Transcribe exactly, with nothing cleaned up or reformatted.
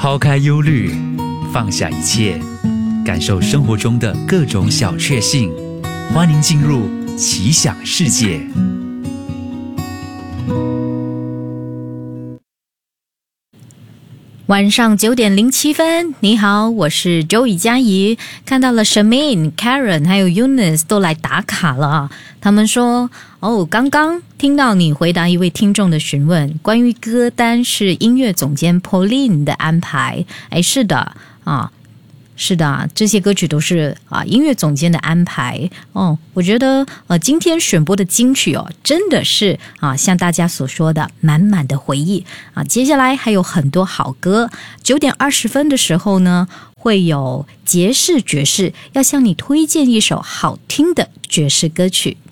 抛开忧虑，放下一切，感受生活中的各种小确幸。欢迎进入奇想世界。 晚上九点零七分，你好，我是 Joey 嘉怡。看到了 Shamin、Karen 还有 Eunice 都来打卡了。他们说，哦，刚刚听到你回答一位听众的询问，关于歌单是音乐总监 Pauline 的安排。诶，是的啊。是的，这些歌曲都是啊音乐总监的安排哦。我觉得呃今天选播的金曲哦，真的是啊像大家所说的满满的回忆啊。接下来还有很多好歌，九点二十分的时候呢，会有杰士爵士要向你推荐一首好听的爵士歌曲。